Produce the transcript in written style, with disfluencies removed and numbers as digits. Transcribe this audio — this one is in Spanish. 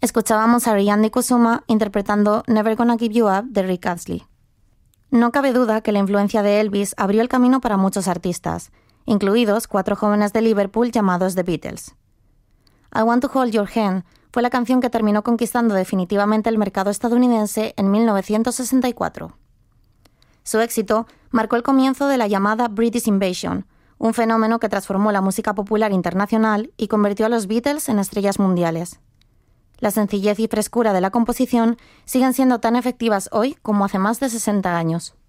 Escuchábamos a Rihanna Kusuma interpretando Never Gonna Give You Up de Rick Astley. No cabe duda que la influencia de Elvis abrió el camino para muchos artistas, incluidos 4 jóvenes de Liverpool llamados The Beatles. I Want to Hold Your Hand fue la canción que terminó conquistando definitivamente el mercado estadounidense en 1964. Su éxito marcó el comienzo de la llamada British Invasion, un fenómeno que transformó la música popular internacional y convirtió a los Beatles en estrellas mundiales. La sencillez y frescura de la composición siguen siendo tan efectivas hoy como hace más de 60 años.